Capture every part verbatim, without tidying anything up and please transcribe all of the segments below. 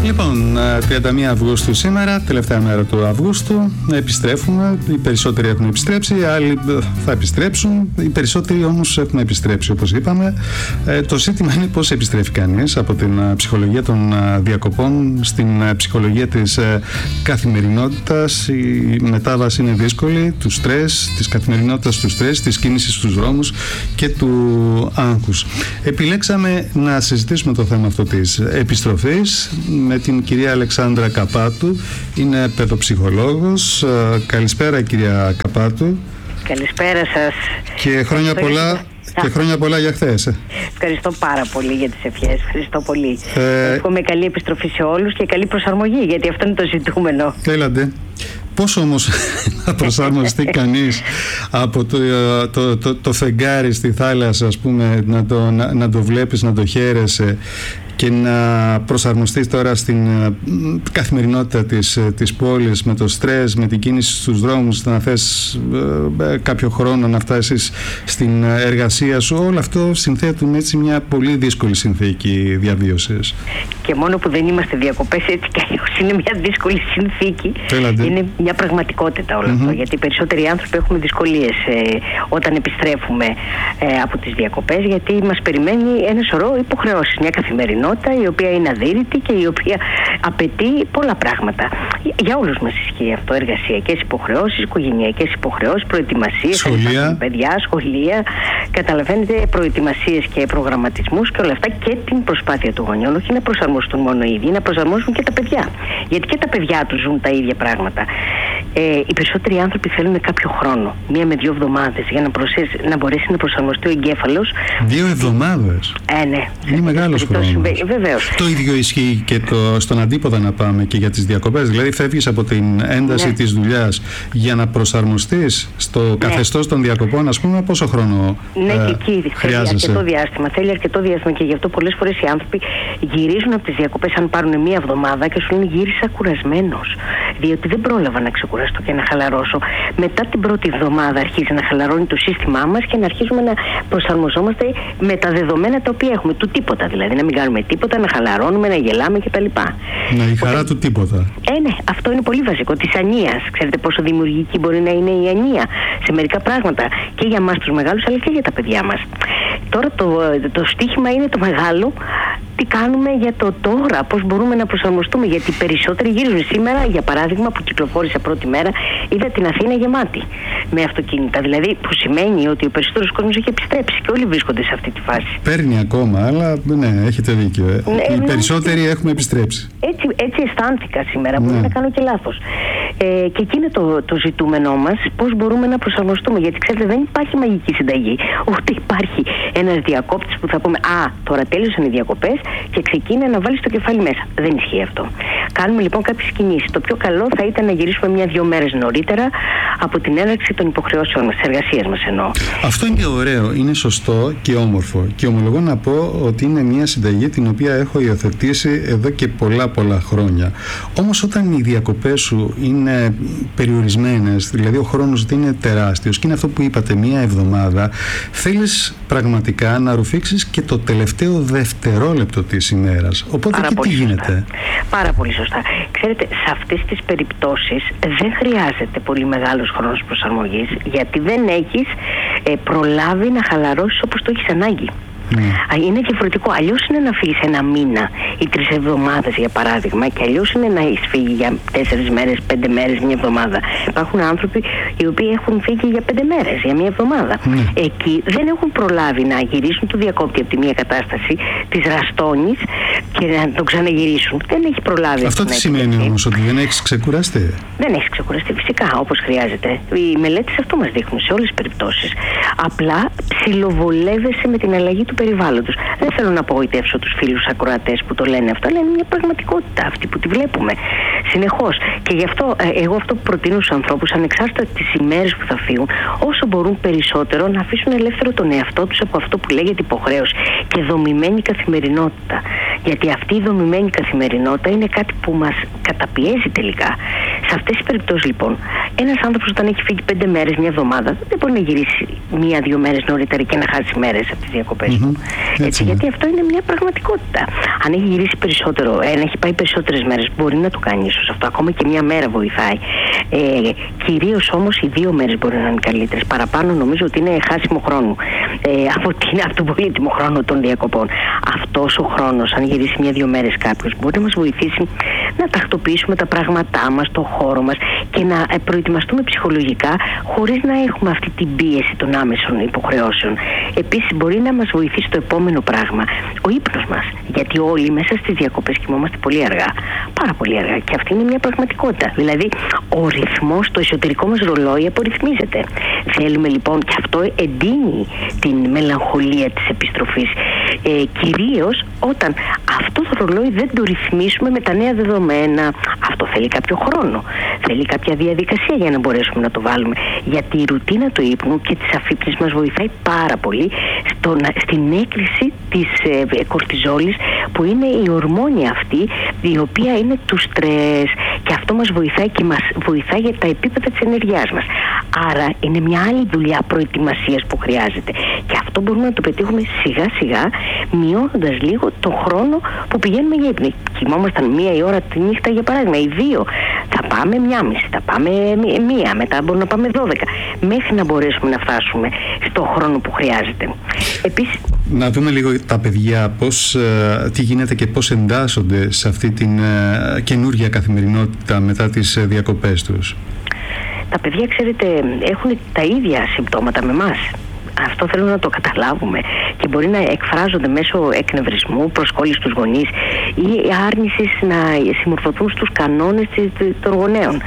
Λοιπόν, τριάντα μία Αυγούστου σήμερα, τελευταία μέρα του Αυγούστου, επιστρέφουμε. Οι περισσότεροι έχουν επιστρέψει, οι άλλοι θα επιστρέψουν. Οι περισσότεροι όμως έχουν επιστρέψει, όπως είπαμε. Ε, το ζήτημα είναι πώς επιστρέφει κανείς από την ψυχολογία των διακοπών στην ψυχολογία της καθημερινότητας. Η μετάβαση είναι δύσκολη, του στρες, της καθημερινότητας του στρες, της κίνησης στους δρόμους και του άγχους. Επιλέξαμε να συζητήσουμε το θέμα αυτό της επιστροφής με την κυρία Αλεξάνδρα Καπάτου. Είναι παιδοψυχολόγος. Καλησπέρα, κυρία Καπάτου. Καλησπέρα σας. Και χρόνια πολλά, και χρόνια πολλά για χθες. Ευχαριστώ πάρα πολύ για τις ευχές. Ευχαριστώ πολύ. Ε... Εύχομαι καλή επιστροφή σε όλους και καλή προσαρμογή, γιατί αυτό είναι το ζητούμενο. Έλατε. Πώς όμως να προσαρμοστεί κανείς από το, το, το, το φεγγάρι στη θάλασσα, ας πούμε, να το, να, να το βλέπεις, να το χαίρεσαι, και να προσαρμοστείς τώρα στην καθημερινότητα της, της πόλης, με το στρες, με την κίνηση στους δρόμους, να θες ε, κάποιο χρόνο να φτάσεις στην εργασία σου. Όλο αυτό συνθέτουν έτσι μια πολύ δύσκολη συνθήκη διαβίωσης. Και μόνο που δεν είμαστε διακοπές, έτσι κι αλλιώς είναι μια δύσκολη συνθήκη. Έλατε. Είναι μια πραγματικότητα όλο mm-hmm. αυτό, γιατί οι περισσότεροι άνθρωποι έχουμε δυσκολίες ε, όταν επιστρέφουμε ε, από τις διακοπές, γιατί μας περιμένει ένα σωρό υποχρεώσεις, μια καθημερινότητα η οποία είναι αδύρυτη και η οποία απαιτεί πολλά πράγματα. Για όλους μας ισχύει αυτό. Εργασιακές υποχρεώσεις, οικογενειακές υποχρεώσεις, προετοιμασίες, σχολεία, παιδιά, σχολεία. Καταλαβαίνετε, προετοιμασίες και προγραμματισμούς και όλα αυτά, και την προσπάθεια του γονιών, όχι να προσαρμοστούν μόνο οι ίδιοι, να προσαρμόσουν και τα παιδιά. Γιατί και τα παιδιά τους ζουν τα ίδια πράγματα. Ε, οι περισσότεροι άνθρωποι θέλουν κάποιο χρόνο, μία με δύο εβδομάδες, για να, προσές, να μπορέσει να προσαρμοστεί ο εγκέφαλος. Δύο εβδομάδες. Ε, ναι. Είναι μεγάλος χρόνος. Βεβαίως. Το ίδιο ισχύει και το, στον αντίποδα να πάμε και για τις διακοπές. Δηλαδή φεύγεις από την ένταση ναι. της δουλειάς για να προσαρμοστείς στο ναι. καθεστώς των διακοπών, ας πούμε, πόσο χρόνο ναι, ε, και εκεί χρειάζεσαι? Θέλει αρκετό διάστημα. Θέλει αρκετό διάστημα και γι' αυτό πολλές φορές οι άνθρωποι γυρίζουν από τις διακοπές, αν πάρουν μία εβδομάδα, και σου λένε γύρισα κουρασμένος. Διότι δεν πρόλαβα να ξεκουραστώ και να χαλαρώσω. Μετά την πρώτη εβδομάδα αρχίζει να χαλαρώνει το σύστημά μας και να αρχίζουμε να προσαρμοζόμαστε με τα δεδομένα τα οποία έχουμε. Του τίποτα δηλαδή. Να μην κάνουμε τίποτα, να χαλαρώνουμε, να γελάμε κτλ. Ναι, η χαρά του τίποτα. Ε, ναι, αυτό είναι πολύ βασικό. Της ανίας. Ξέρετε πόσο δημιουργική μπορεί να είναι η ανία σε μερικά πράγματα και για εμάς τους μεγάλους, αλλά και για τα παιδιά μας. Τώρα το, το στίχημα είναι το μεγάλο. Τι κάνουμε για το τώρα, πώς μπορούμε να προσαρμοστούμε? Γιατί περισσότεροι γύρουν σήμερα, για παράδειγμα, που κυκλοφόρησα πρώτη μέρα, είδα την Αθήνα γεμάτη με αυτοκίνητα. Δηλαδή, που σημαίνει ότι ο περισσότερος κόσμος έχει επιστρέψει και όλοι βρίσκονται σε αυτή τη φάση. Παίρνει ακόμα, αλλά ναι, έχετε δίκιο. Ε. Ναι, Οι ναι, περισσότεροι ναι. έχουμε επιστρέψει. Έτσι, έτσι αισθάνθηκα σήμερα, ναι. μπορεί να κάνω και λάθος. Ε, και εκεί είναι το, το ζητούμενό μας, πώς μπορούμε να προσαρμοστούμε. Γιατί ξέρετε, δεν υπάρχει μαγική συνταγή. Ούτε υπάρχει ένας διακόπτης που θα πούμε «Α, τώρα τέλειωσαν οι διακοπές και ξεκίνα να βάλεις το κεφάλι μέσα». Δεν ισχύει αυτό. Κάνουμε λοιπόν κάποιες κινήσεις. Το πιο καλό θα ήταν να γυρίσουμε μια-δυο μέρες νωρίτερα από την έναρξη των υποχρεώσεων μας, της εργασίας μας εννοώ. Αυτό είναι ωραίο, είναι σωστό και όμορφο. Και ομολογώ να πω ότι είναι μια συνταγή την οποία έχω υιοθετήσει εδώ και πολλά πολλά χρόνια. Όμως όταν οι διακοπές σου είναι περιορισμένες, δηλαδή ο χρόνος δεν είναι τεράστιος και είναι αυτό που είπατε, μια εβδομάδα, θέλεις πραγματικά να ρουφήξεις και το τελευταίο δευτερόλεπτο της ημέρας. Οπότε Πάρα και τι γίνεται? Σωστά. Πάρα πολύ σωστά. Ξέρετε, σε αυτές τις περιπτώσεις δεν χρειάζεται πολύ μεγάλος χρόνος προσαρμογής, γιατί δεν έχεις ε, προλάβει να χαλαρώσεις όπως το έχεις ανάγκη. Mm. Είναι διαφορετικό. Αλλιώς είναι να φύγεις ένα μήνα ή τρεις εβδομάδες για παράδειγμα, και αλλιώς είναι να έχεις φύγει για τέσσερις μέρες, πέντε μέρες, μια εβδομάδα. Υπάρχουν άνθρωποι οι οποίοι έχουν φύγει για πέντε μέρες, για μια εβδομάδα. Mm. Εκεί δεν έχουν προλάβει να γυρίσουν το διακόπτη από τη μία κατάσταση, τις ραστώνεις και να το ξαναγυρίσουν. Δεν έχει προλάβει. Αυτό τι σημαίνει όμως? Ότι δεν έχεις ξεκουραστεί? Δεν έχεις ξεκουραστεί φυσικά όπως χρειάζεται. Οι μελέτες αυτό μας δείχνουν σε όλες τις περιπτώσεις. Απλά ψιλοβολεύεσαι με την αλλαγή του περιβάλλοντος. Δεν θέλω να απογοητεύσω τους φίλους ακροατές που το λένε αυτό, αλλά είναι μια πραγματικότητα αυτή που τη βλέπουμε συνεχώς. Και γι' αυτό ε, εγώ αυτό που προτείνω στους ανθρώπους, ανεξάρτητα τις ημέρες που θα φύγουν, όσο μπορούν περισσότερο να αφήσουν ελεύθερο τον εαυτό τους από αυτό που λέγεται υποχρέωση και δομημένη καθημερινότητα. Γιατί αυτή η δομημένη καθημερινότητα είναι κάτι που μας καταπιέζει τελικά. Σε αυτές τις περιπτώσεις λοιπόν Ένας άνθρωπος όταν έχει φύγει πέντε μέρες, μια εβδομάδα, δεν μπορεί να γυρίσει μία-δύο μέρες νωρίτερα και να χάσει μέρες από τις διακοπές του. Mm-hmm. Έτσι, Έτσι, γιατί αυτό είναι μια πραγματικότητα. Αν έχει γυρίσει περισσότερο, αν έχει πάει περισσότερες μέρες, μπορεί να το κάνει ίσως αυτό. Ακόμα και μια μέρα βοηθάει. Ε, κυρίως όμως οι δύο μέρες μπορεί να είναι καλύτερες. Παραπάνω νομίζω ότι είναι χάσιμο χρόνο ε, από, την, από τον πολύτιμο χρόνο των διακοπών. Αυτός ο χρόνος, αν γυρίσει μια-δύο μέρες κάποιος, μπορεί να μας βοηθήσει να τακτοποιήσουμε τα πράγματά μας, το χώρο μας και να προετοιμαστούμε ψυχολογικά χωρίς να έχουμε αυτή την πίεση των άμεσων υποχρεώσεων. Επίσης μπορεί να μας βοηθήσει το επόμενο πράγμα, ο ύπνος μας. Γιατί όλοι μέσα στις διακοπές κοιμόμαστε πολύ αργά. Πάρα πολύ αργά. Και αυτή είναι μια πραγματικότητα. Δηλαδή ο ρυθμός, το εσωτερικό μας ρολόι απορριθμίζεται. Θέλουμε λοιπόν, και αυτό εντείνει την μελαγχολία της επιστροφής. Ε, κυρίως όταν αυτό το ρολόι δεν το ρυθμίσουμε με τα νέα δεδομένα. Αυτό θέλει κάποιο χρόνο. Θέλει κάποια διαδικασία για να μπορέσουμε να το βάλουμε. Γιατί η ρουτίνα του ύπνου και της αφύπνισης μας βοηθάει πάρα πολύ στο, στην έκρηση της ε, κορτιζόλης, που είναι η ορμόνη αυτή η οποία είναι του στρες, και αυτό μας βοηθάει και μας βοηθάει για τα επίπεδα της ενέργειάς μας. Άρα είναι μια άλλη δουλειά προετοιμασίας που χρειάζεται, και αυτό μπορούμε να το πετύχουμε σιγά σιγά, μειώνοντας λίγο το χρόνο που πηγαίνουμε για ύπνο. Κοιμόμασταν μία η ώρα τη νύχτα για παράδειγμα, ή δύο, θα πάμε μία μισή, θα πάμε μία, μετά μπορούμε να πάμε δώδεκα, μέχρι να μπορέσουμε να φτάσουμε στο χρόνο που χρειάζεται. Επίσης, να δούμε λίγο τα παιδιά, πώς, τι γίνεται και πώς εντάσσονται σε αυτή την uh, καινούργια καθημερινότητα μετά τις uh, διακοπές τους. Τα παιδιά, ξέρετε, έχουν τα ίδια συμπτώματα με εμάς. Αυτό θέλουμε να το καταλάβουμε, και μπορεί να εκφράζονται μέσω εκνευρισμού, προσκόλλησης στους γονείς ή άρνησης να συμμορφωθούν στους κανόνες των γονέων.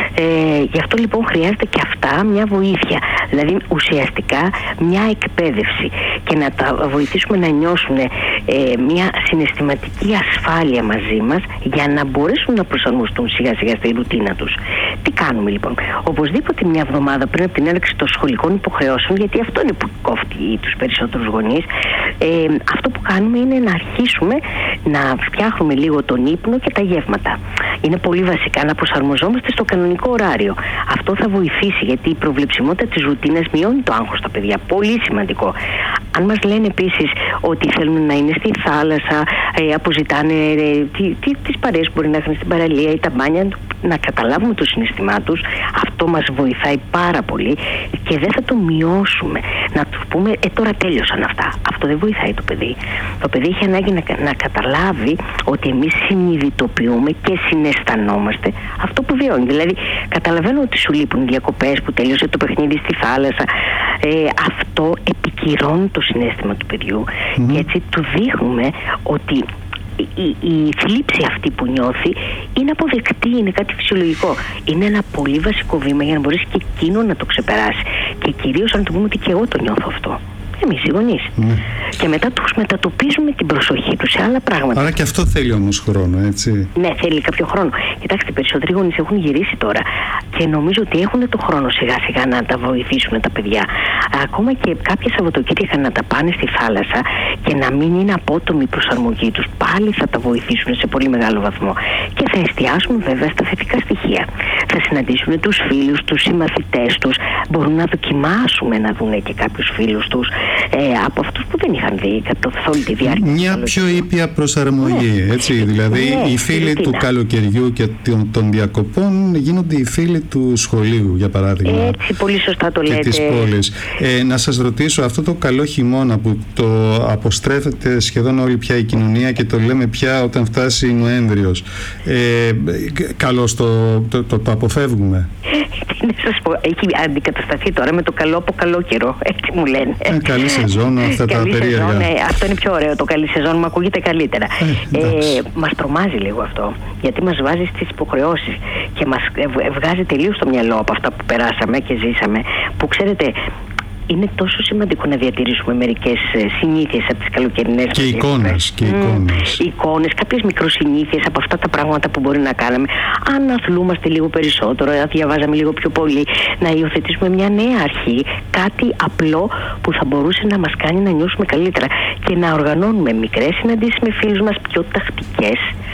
Ε, γι' αυτό λοιπόν χρειάζεται και αυτά μια βοήθεια, δηλαδή ουσιαστικά μια εκπαίδευση, και να τα βοηθήσουμε να νιώσουν ε, μια συναισθηματική ασφάλεια μαζί μας, για να μπορέσουν να προσαρμοστούν σιγά σιγά στη ρουτίνα τους. Τι κάνουμε λοιπόν? Οπωσδήποτε μια εβδομάδα πριν από την έναρξη των σχολικών υποχρεώσεων, γιατί αυτό είναι που κόφτει τους περισσότερους γονείς, ε, αυτό που κάνουμε είναι να αρχίσουμε να φτιάχνουμε λίγο τον ύπνο και τα γεύματα. Είναι πολύ βασικά να προσαρμοζόμαστε στο κανονικό ωράριο. Αυτό θα βοηθήσει, γιατί η προβλεψιμότητα της ρουτίνας μειώνει το άγχος στα παιδιά. Πολύ σημαντικό. Αν μας λένε επίσης ότι θέλουν να είναι στη θάλασσα, ε, αποζητάνε ε, τι, τι, τις παρέες που μπορεί να έχουν στην παραλία ή τα μπάνια, να καταλάβουμε το συναισθημά τους. Αυτό μας βοηθάει πάρα πολύ, και δεν θα το μειώσουμε. Να του πούμε, ε τώρα τέλειωσαν αυτά. Αυτό δεν βοηθάει το παιδί. Το παιδί έχει ανάγκη να, να καταλάβει ότι εμείς συνειδητοποιούμε και συναισθανόμαστε αυτό που βιώνει. Δηλαδή, καταλαβαίνω ότι σου λείπουν διακοπές, που τέλειωσε το παιχνίδι στη θάλασσα. Ε, αυτό επικυρώνει το συναίσθημα του παιδιού, mm-hmm. και έτσι του δείχνουμε ότι η, η θλίψη αυτή που νιώθει είναι αποδεκτή, είναι κάτι φυσιολογικό. Είναι ένα πολύ βασικό βήμα για να μπορέσει και εκείνο να το ξεπεράσει. Και κυρίως αν του πούμε ότι και εγώ το νιώθω αυτό. Εμείς οι γονείς. Mm. Και μετά τους μετατοπίζουμε την προσοχή τους σε άλλα πράγματα. Άρα και αυτό θέλει όμως χρόνο, έτσι. Ναι, θέλει κάποιο χρόνο. Κοιτάξτε, οι περισσότεροι γονείς έχουν γυρίσει τώρα, και νομίζω ότι έχουν το χρόνο σιγά σιγά να τα βοηθήσουν τα παιδιά. Ακόμα και κάποια Σαββατοκύριακα να τα πάνε στη θάλασσα, και να μην είναι απότομη η προσαρμογή τους. Πάλι θα τα βοηθήσουν σε πολύ μεγάλο βαθμό. Και θα εστιάσουν βέβαια στα θετικά στοιχεία. Θα συναντήσουν τους φίλους τους, συμμαθητές τους. Μπορούν να δοκιμάσουμε να δουν και κάποιους φίλους τους. Ε, από αυτούς που δεν είχαν δει καθ' όλη τη διάρκεια. Μια πιο ήπια προσαρμογή, ναι. Έτσι, δηλαδή ναι, οι φίλοι του καλοκαιριού και των διακοπών γίνονται οι φίλοι του σχολείου, για παράδειγμα. Έτσι, πολύ σωστά το λέτε. Και της πόλης. Ε, να σας ρωτήσω, αυτό το καλό χειμώνα που το αποστρέφεται σχεδόν όλη πια η κοινωνία, και το λέμε πια όταν φτάσει Νοέμβριος, ε, καλώς το, το, το, το αποφεύγουμε? Τι να σας πω, έχει αντικατασταθεί τώρα με το καλό από καλό καιρό, έτσι μου λένε. Ε, καλή σεζόν, αυτά τα περίεργα. Σεζόν, ε, αυτό είναι πιο ωραίο, το καλή σεζόν μου ακούγεται καλύτερα. Ε, ε, μας τρομάζει λίγο αυτό, γιατί μας βάζει στις υποχρεώσεις και μας βγάζει τελείως το μυαλό από αυτά που περάσαμε και ζήσαμε, που ξέρετε, είναι τόσο σημαντικό να διατηρήσουμε μερικές συνήθειες από τις καλοκαιρινές. Και εικόνες. Και εικόνες. Mm, εικόνες, κάποιες μικροσυνήθειες από αυτά τα πράγματα που μπορεί να κάναμε. Αν αθλούμαστε λίγο περισσότερο, αν διαβάζαμε λίγο πιο πολύ, να υιοθετήσουμε μια νέα αρχή, κάτι απλό που θα μπορούσε να μας κάνει να νιώσουμε καλύτερα, και να οργανώνουμε μικρές συναντήσεις με φίλους μας, πιο τακτικές,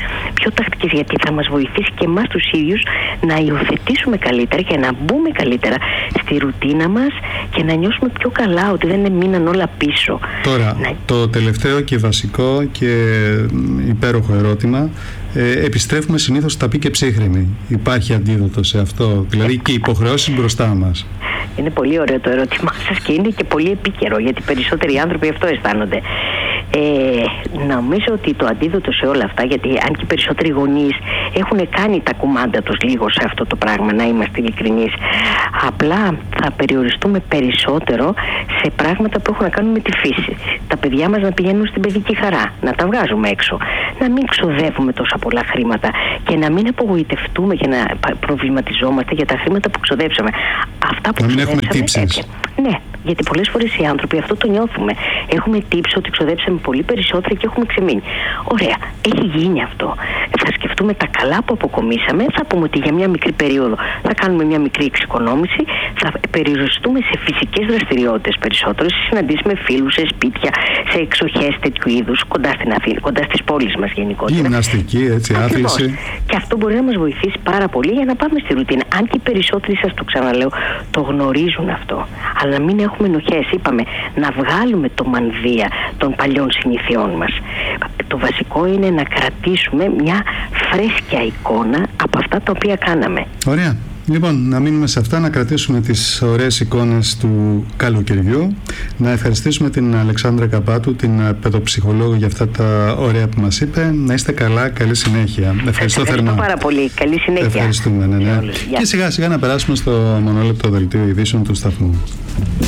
πιο τακτικές, γιατί θα μας βοηθήσει και εμάς τους ίδιους να υιοθετήσουμε καλύτερα και να μπούμε καλύτερα στη ρουτίνα μας και να νιώσουμε πιο καλά, ότι δεν μείναν όλα πίσω. Τώρα, να... το τελευταίο και βασικό και υπέροχο ερώτημα. Ε, επιστρέφουμε συνήθως στα πει και ψύχρεμοι. Υπάρχει αντίδοτο σε αυτό, δηλαδή και υποχρεώσεις μπροστά μας? Είναι πολύ ωραίο το ερώτημά σας και είναι και πολύ επίκαιρο, γιατί περισσότεροι άνθρωποι αυτό αισθάνονται. Ε, νομίζω ότι το αντίδοτο σε όλα αυτά, γιατί αν και οι περισσότεροι γονείς έχουν κάνει τα κουμάντα τους λίγο σε αυτό το πράγμα, να είμαστε ειλικρινείς, απλά θα περιοριστούμε περισσότερο σε πράγματα που έχουν να κάνουν με τη φύση. Τα παιδιά μας να πηγαίνουν στην παιδική χαρά, να τα βγάζουμε έξω, να μην ξοδεύουμε τόσα πολλά χρήματα και να μην απογοητευτούμε και να προβληματιζόμαστε για τα χρήματα που ξοδέψαμε. Αυτά που να μην ξοδέψαμε, έχουμε τύψεις. Ναι, γιατί πολλές φορές οι άνθρωποι αυτό το νιώθουμε. Έχουμε τύψει ότι ξοδέψαμε πολύ περισσότερα και έχουμε ξεμείνει. Ωραία, έχει γίνει αυτό. Θα σκεφτούμε τα καλά που αποκομίσαμε, θα πούμε ότι για μια μικρή περίοδο θα κάνουμε μια μικρή εξοικονόμηση, θα περιοριστούμε σε φυσικές δραστηριότητες περισσότερο, σε συναντήσεις με φίλους, σε σπίτια, σε εξοχές τέτοιου είδους, κοντά στην Αθήνα, κοντά στις πόλεις μας γενικότερα. Γυμναστική, έτσι, άθληση. Και αυτό μπορεί να μας βοηθήσει πάρα πολύ για να πάμε στη ρουτίνα. Αν και οι περισσότεροι, σας το ξαναλέω, το γνωρίζουν αυτό. Αλλά να μην έχουμε ενοχές. Είπαμε να βγάλουμε το μανδύα των παλιών συνηθιών μας. Το βασικό είναι να κρατήσουμε μια φρέσκια εικόνα από αυτά τα οποία κάναμε. Ωραία. Λοιπόν, να μείνουμε σε αυτά, να κρατήσουμε τις ωραίες εικόνες του καλοκαιριού. Να ευχαριστήσουμε την Αλεξάνδρα Καπάτου, την παιδοψυχολόγο, για αυτά τα ωραία που μας είπε. Να είστε καλά, καλή συνέχεια. Ευχαριστώ, ευχαριστώ θερμά. πάρα πολύ. Καλή συνέχεια. Ευχαριστούμε, ναι, ναι. Και σιγά σιγά να περάσουμε στο μονόλεπτο δελτίο ειδήσεων του σταθμού.